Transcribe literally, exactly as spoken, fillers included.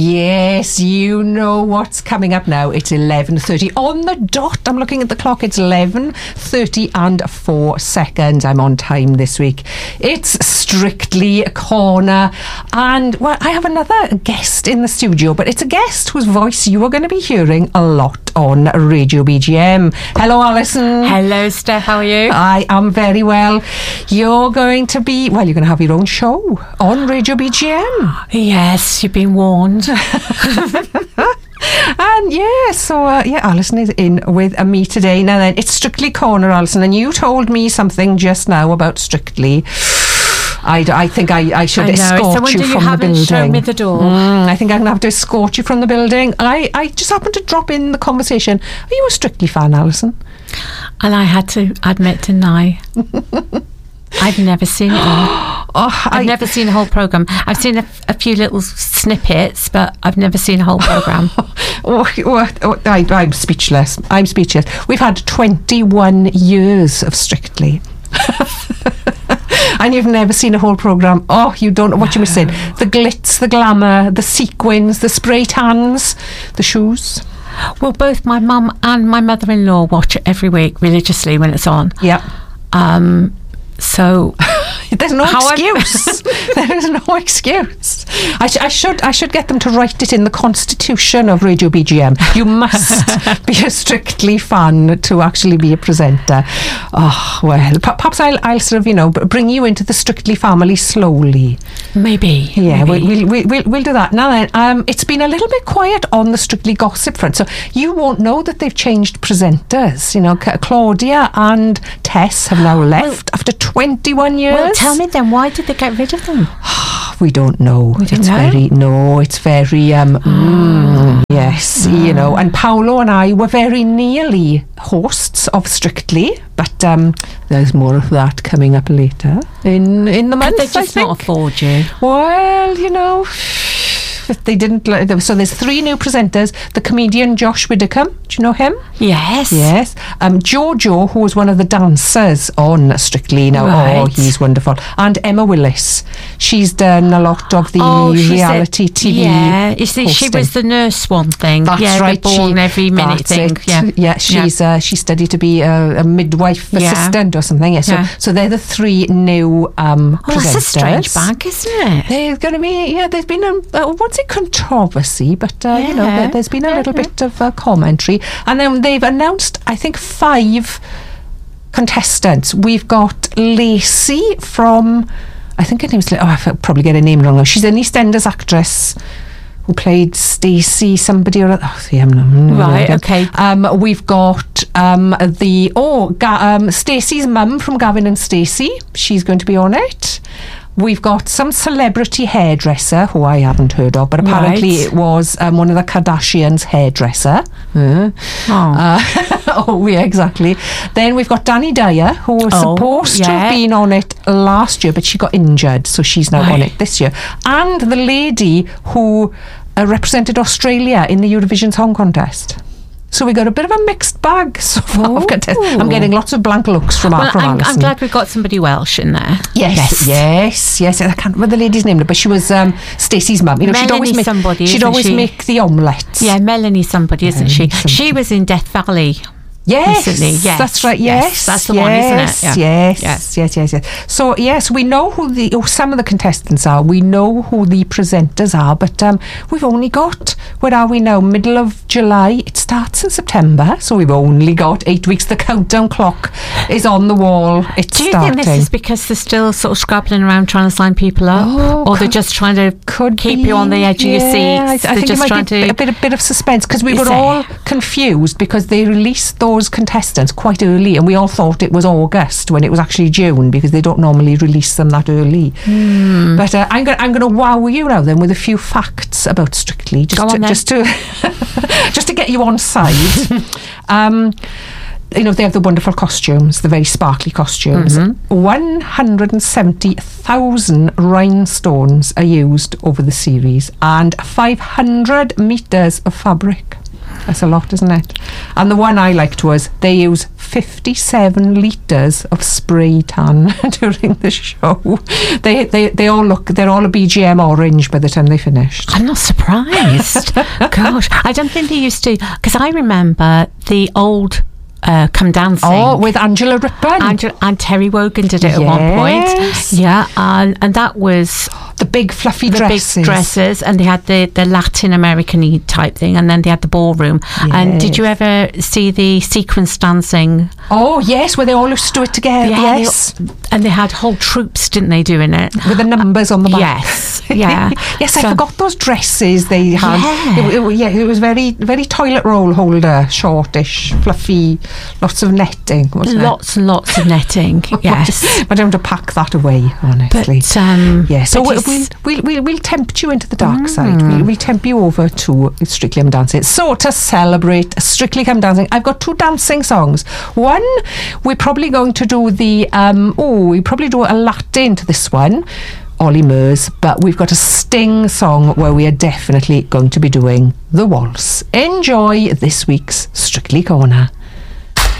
Yes, you know what's coming up now. It's eleven thirty on the dot. I'm looking at the clock. It's eleven thirty and four seconds. I'm on time this week. It's Strictly Corner. And, well, I have another guest in the studio, but it's a guest whose voice you are going to be hearing a lot on Radio B G M. Hello, Alison. Hello, Steph. How are you? I am very well. You're going to be, well, you're going to have your own show on Radio B G M. Yes, you've been warned. And yeah, so uh, yeah, Alison is in with uh, me today. Now then, it's Strictly Corner, Alison, and you told me something just now about Strictly. I, I think I, I should I escort you from you the haven't building. Shown me the door. Mm, I think I'm going to have to escort you from the building. I, I just happened to drop in the conversation. Are you a Strictly fan, Alison? And I had to admit, didn't I? I've never seen it all. Oh, I've I, never seen a whole programme. I've seen a, a few little snippets, but I've never seen a whole programme. oh, oh, oh, I, I'm speechless. I'm speechless. We've had twenty-one years of Strictly. And you've never seen a whole programme. Oh, you don't know what you're missing. The glitz, the glamour, the sequins, the spray tans, the shoes. Well, both my mum and my mother-in-law watch it every week religiously when it's on. Yeah. Um... So there's no excuse. There is no excuse. I, sh- I should I should get them to write it in the constitution of Radio B G M. You must be a Strictly fan to actually be a presenter. Oh well, perhaps I'll I'll sort of you know bring you into the Strictly family slowly. Maybe. Yeah, maybe. We'll, we'll we'll we'll do that. Now then, um, it's been a little bit quiet on the Strictly gossip front, so you won't know that they've changed presenters. You know, Claudia and Tess have now left well, after twenty-one years. Well, tell me then, why did they get rid of them? We don't know. We don't it's know. very no. It's very um. Mm, yes, mm. You know. And Paolo and I were very nearly hosts of Strictly, but um, there's more of that coming up later in in the month. Could they just I not think. afford you? Well, you know. They didn't. So there's three new presenters. The comedian Josh Widdicombe. Do you know him? Yes. Yes. Um, Jojo, who was one of the dancers on Strictly now. Right. Oh, he's wonderful. And Emma Willis. She's done a lot of the oh, reality a, T V. Yeah. You see, she was the nurse one thing. That's yeah, right. The born she, every minute thing. It. Yeah. Yeah. She's yeah. Uh, she studied to be a, a midwife yeah. assistant or something. Yeah. So yeah. so they're the three new um, oh, presenters. That's a strange bag, isn't it? There's going to be yeah. There's been a uh, what's it controversy. But uh, yeah. you know, there, there's been a yeah. little bit of uh, commentary, and then they've announced, I think, five contestants. We've got Lacey from, I think her name's, oh, I probably get her name wrong. She's an EastEnders actress who played Stacey somebody or other. Oh, see, I'm not, right. No, okay. Um, we've got um, the oh, Ga- um, Stacey's mum from Gavin and Stacey. She's going to be on it. We've got some celebrity hairdresser who I haven't heard of, but apparently right. it was um, one of the Kardashians' hairdresser. Uh, oh. Uh, oh, yeah, exactly. Then we've got Danny Dyer, who was oh, supposed yeah. to have been on it last year, but she got injured, so she's now right. on it this year. And the lady who uh, represented Australia in the Eurovision Song Contest. So we got a bit of a mixed bag so far. I'm getting lots of blank looks from well, our from I'm, Alison. I'm glad we've got somebody Welsh in there. Yes, yes, yes. yes. I can't remember the lady's name, but she was um, Stacey's mum. You know, Melanie she'd always make somebody, she'd always she? make the omelettes. Yeah, Melanie somebody, isn't Melanie she? somebody. She was in Death Valley. Yes, recently. Yes, that's right. Yes, yes that's the yes, one, isn't it? Yeah. Yes, yes, yes, yes, yes. So yes, we know who the oh, some of the contestants are. We know who the presenters are, but um, we've only got, where are we now? Middle of July. It starts in September, so we've only got eight weeks. The countdown clock is on the wall. It's Do you starting. think this is because they're still sort of scrabbling around trying to sign people up, oh, or they're just trying to could keep be, you on the edge yeah, of your seats? I, I they're think just it might trying be to a bit, a bit of suspense because we is were it? all confused because they released those contestants quite early, and we all thought it was August when it was actually June because they don't normally release them that early. Mm. But uh, I'm going I'm going to wow you now then with a few facts about Strictly, just Go to, on, just to just to get you on side. um, you know, they have the wonderful costumes, the very sparkly costumes. Mm-hmm. one hundred seventy thousand rhinestones are used over the series, and five hundred metres of fabric. That's a lot, isn't it? And the one I liked was they use fifty-seven litres of spray tan during the show. They, they they all look, they're all a B G M orange by the time they finished. I'm not surprised. Gosh, I don't think they used to, because I remember the old uh, Come Dancing. Oh, with Angela Rippon. Angela, and Terry Wogan did it yes. at one point. Yeah, and, and that was... The big fluffy the dresses. big dresses, and they had the, the Latin American-y type thing, and then they had the ballroom. Yes. And did you ever see the sequence dancing? Oh, yes, where they all used to do it together. Yeah, yes. They, and they had whole troops, didn't they, doing it? With the numbers on the back. Yes, yeah. yes, so, I forgot those dresses they had. Yeah. It, it, yeah, it was very, very toilet roll holder, shortish, fluffy, lots of netting, wasn't lots it? and lots of netting, yes. I don't have to pack that away, honestly. But, um... Yeah, so we'll, we'll, we'll, we'll tempt you into the dark mm. side. We'll, we'll tempt you over to Strictly Come Dancing. So, to celebrate Strictly Come Dancing, I've got two dancing songs. One, we're probably going to do the, um, oh, we probably do a Latin to this one, Ollie Murs, but we've got a Sting song where we are definitely going to be doing the waltz. Enjoy this week's Strictly Corner.